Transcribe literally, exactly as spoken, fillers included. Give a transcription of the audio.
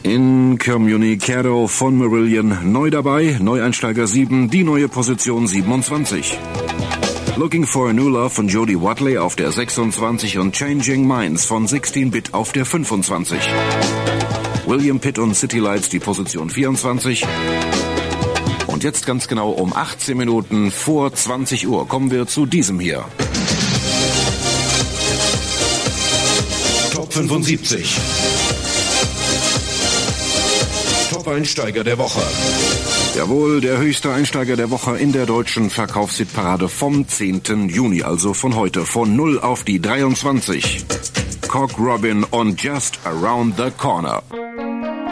Incommunicado von Marillion neu dabei, Neueinsteiger sieben, die neue Position siebenundzwanzig. Looking for a New Love von Jody Watley auf der sechsundzwanzig und Changing Minds von sechzehn Bit auf der fünfundzwanzig. William Pitt und City Lights die Position vierundzwanzig. Und jetzt ganz genau um achtzehn Minuten vor zwanzig Uhr kommen wir zu diesem hier. Top fünfundsiebzig. Top-Einsteiger der Woche. Jawohl, der höchste Einsteiger der Woche in der deutschen Verkaufshitparade vom zehnten Juni, also von heute, von null auf die dreiundzwanzig. Cock Robin und Just Around the Corner.